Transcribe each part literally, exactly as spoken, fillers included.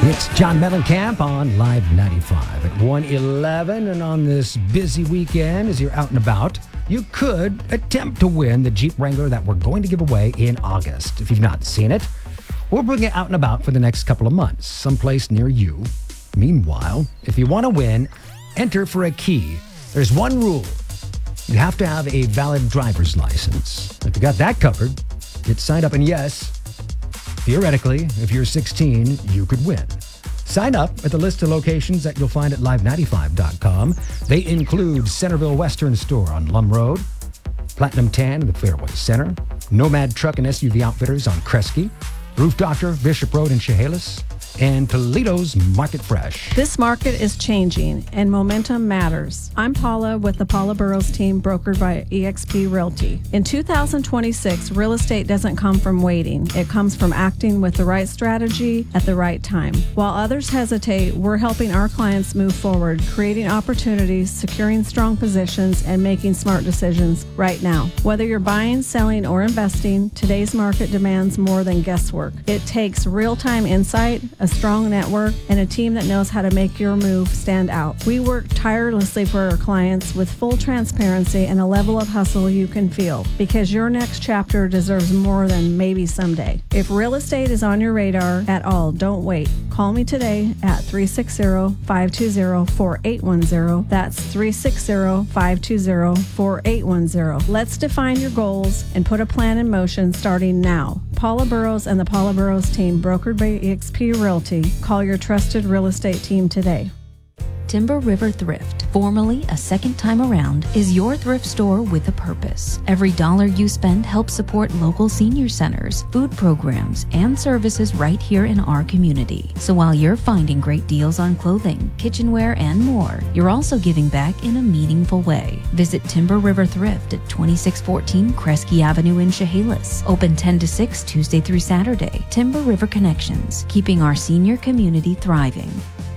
It's John Mellencamp on Live ninety-five at one eleven. And on this busy weekend, as you're out and about, you could attempt to win the Jeep Wrangler that we're going to give away in August. If you've not seen it, we'll bring it out and about for the next couple of months, someplace near you. Meanwhile, if you want to win, enter for a key. There's one rule. You have to have a valid driver's license. If you got that covered, get signed up, and yes, theoretically, if you're sixteen, you could win. Sign up at the list of locations that you'll find at live ninety-five dot com. They include Centerville Western Store on Lum Road, Platinum Tan in the Fairway Center, Nomad Truck and S U V Outfitters on Kresge, Roof Doctor, Bishop Road in Chehalis, and Toledo's Market Fresh. This market is changing, and momentum matters. I'm Paula with the Paula Burrows team, brokered by eXp Realty. In two thousand twenty-six, real estate doesn't come from waiting. It comes from acting with the right strategy at the right time. While others hesitate, we're helping our clients move forward, creating opportunities, securing strong positions, and making smart decisions right now. Whether you're buying, selling, or investing, today's market demands more than guesswork. It takes real-time insight, a strong network, and a team that knows how to make your move stand out. We work tirelessly for our clients with full transparency and a level of hustle you can feel, because your next chapter deserves more than maybe someday. If real estate is on your radar at all, don't wait. Call me today at three six zero, five two zero, four eight one zero. That's three six zero, five two zero, four eight one zero. Let's define your goals and put a plan in motion starting now. Paula Burrows and the Paula Burrows team, brokered by eXp Realty. Call your trusted real estate team today. Timber River Thrift, formerly A Second Time Around, is your thrift store with a purpose. Every dollar you spend helps support local senior centers, food programs, and services right here in our community. So while you're finding great deals on clothing, kitchenware, and more, you're also giving back in a meaningful way. Visit Timber River Thrift at twenty-six fourteen Kresge Avenue in Chehalis. Open ten to six Tuesday through Saturday. Timber River Connections, keeping our senior community thriving.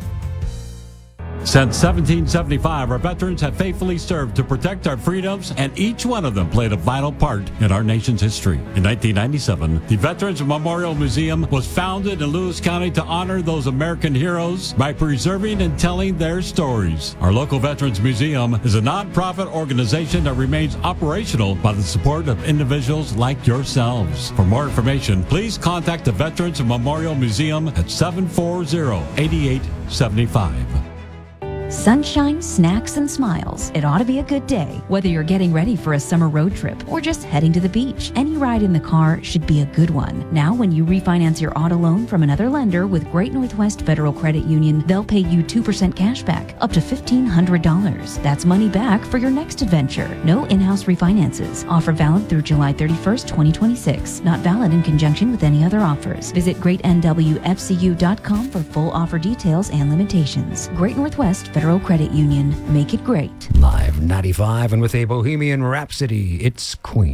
Since seventeen seventy-five, our veterans have faithfully served to protect our freedoms, and each one of them played a vital part in our nation's history. In nineteen ninety-seven, the Veterans Memorial Museum was founded in Lewis County to honor those American heroes by preserving and telling their stories. Our local Veterans Museum is a nonprofit organization that remains operational by the support of individuals like yourselves. For more information, please contact the Veterans Memorial Museum at seven four zero, eight eight seven five. Sunshine, snacks, and smiles. It ought to be a good day, whether you're getting ready for a summer road trip or just heading to the beach. Any ride in the car should be a good one. Now, when you refinance your auto loan from another lender with Great Northwest Federal Credit Union, they'll pay you two percent cash back, up to fifteen hundred dollars. That's money back for your next adventure. No in-house refinances. Offer valid through July thirty-first, twenty twenty-six. Not valid in conjunction with any other offers. Visit great n w f c u dot com for full offer details and limitations. Great Northwest Federal Credit Union. Make it great. Live ninety-five, and with a Bohemian Rhapsody, it's Queen.